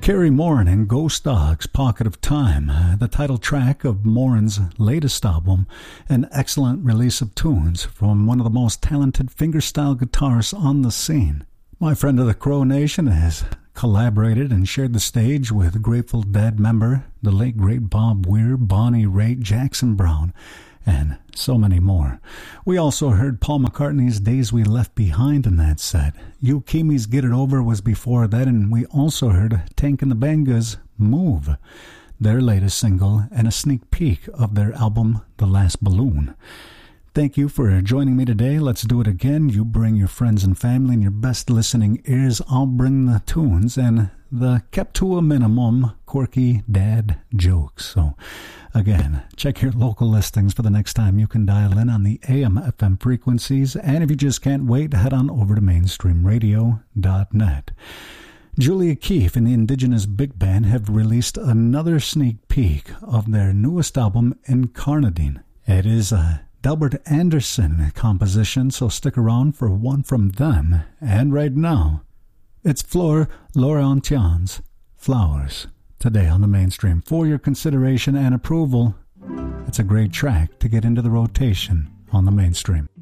Carrie Morin and Ghost Dog's Pocket of Time, the title track of Morin's latest album, an excellent release of tunes from one of the most talented fingerstyle guitarists on the scene. My friend of the Crow Nation has collaborated and shared the stage with Grateful Dead member, the late great Bob Weir, Bonnie Raitt, Jackson Browne, and so many more. We also heard Paul McCartney's Days We Left Behind in that set. Yukimi's Get It Over was before that, and we also heard Tank and the Bangas' Move, their latest single, and a sneak peek of their album The Last Balloon. Thank you for joining me today. Let's do it again. You bring your friends and family and your best listening ears. I'll bring the tunes and the kept to a minimum quirky dad jokes. So again, check your local listings for the next time you can dial in on the AM/FM frequencies. And if you just can't wait, head on over to mainstreamradio.net. Julia Keefe and the Indigenous Big Band have released another sneak peek of their newest album, Incarnadine. It is a Delbert Anderson composition, so stick around for one from them. And right now, it's Fleur Laurentian's Flowers, today on the Mainstream. For your consideration and approval, it's a great track to get into the rotation on the Mainstream.